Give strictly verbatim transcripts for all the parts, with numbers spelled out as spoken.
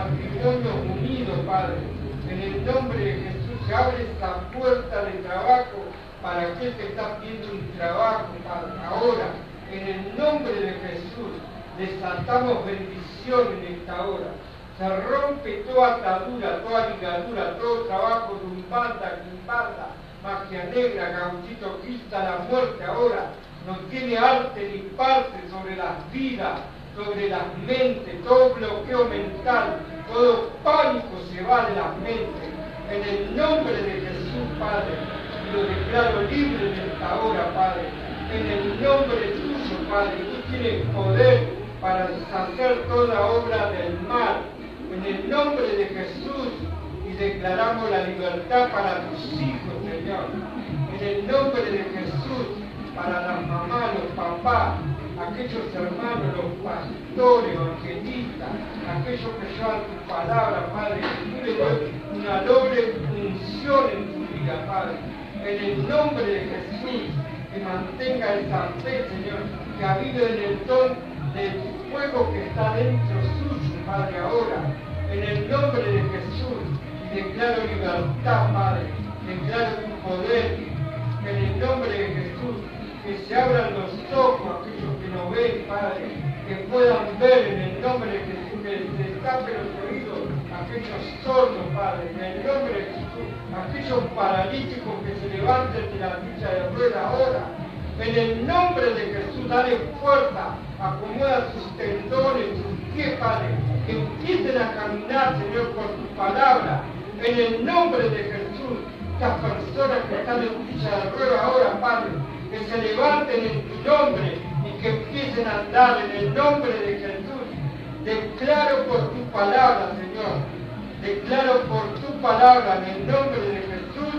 matrimonios unidos, Padre. En el nombre de Jesús se abre esta puerta de trabajo para aquel que está pidiendo un trabajo, Padre. Ahora, en el nombre de Jesús, desatamos bendición en esta hora. Se rompe toda atadura, toda ligadura, todo trabajo de umbanda, quimbanda, magia negra, gauchito, quista la muerte ahora. No tiene arte ni parte sobre las vidas, sobre las mentes, todo bloqueo mental, todo pánico se va de las mentes. En el nombre de Jesús, Padre, lo declaro libre en esta hora, Padre. En el nombre tuyo, Padre, tú tienes poder para deshacer toda obra del mal. En el nombre de Jesús, y declaramos la libertad para tus hijos, Señor. En el nombre de Jesús, para las mamás, los papás, aquellos hermanos, los pastores, evangelistas, aquellos que llevan tu palabra, Padre, que tú le das una doble función en tu vida, Padre. En el nombre de Jesús, que mantenga esa fe, Señor, que avive en el don del fuego que está dentro suyo, Padre, ahora. En el nombre de Jesús, declaro libertad, Padre, declaro tu poder. En el nombre de Jesús, que se abran los ojos aquellos que no ven, Padre, que puedan ver en el nombre de Jesús, que se destapen los oídos aquellos sordos, Padre, en el nombre de Jesús, aquellos paralíticos que se levanten de la silla de rueda ahora. En el nombre de Jesús, dale fuerza, acomoda sus tendones, sus pies, Padre, que empiecen a caminar, Señor, por tu palabra. En el nombre de Jesús, estas personas que están en silla de rueda ahora, Padre, que se levanten en tu nombre y que empiecen a andar en el nombre de Jesús. Declaro por tu palabra, Señor. Declaro por tu palabra en el nombre de Jesús.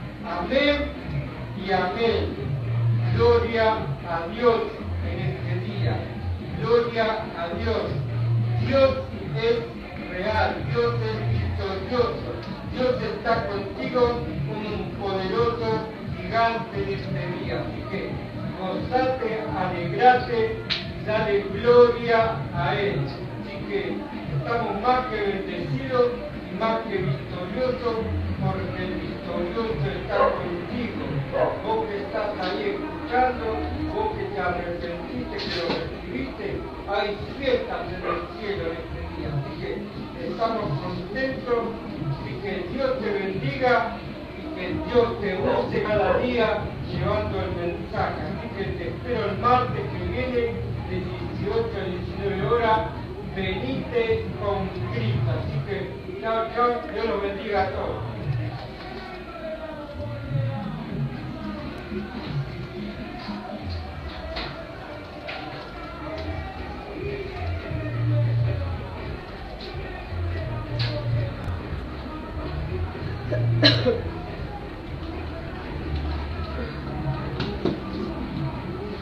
Amén y amén. Gloria a Dios en este día. Gloria a Dios. Dios es real. Dios es victorioso. Dios está contigo como un poderoso gigante de este día. Así que gozate, alegrate y dale gloria a Él. Así que estamos más que bendecidos y más que victoriosos, porque el victorioso está contigo. Vos que estás ahí escuchando, vos que te arrepentiste, que lo recibiste, hay fiestas en el cielo en este día. Así que estamos contentos y que Dios te bendiga. Que Dios te use cada día llevando el mensaje. Así que te espero el martes que viene de dieciocho a diecinueve horas. Venite con Cristo. Así que chao, chao. Dios los bendiga a todos. Thank you.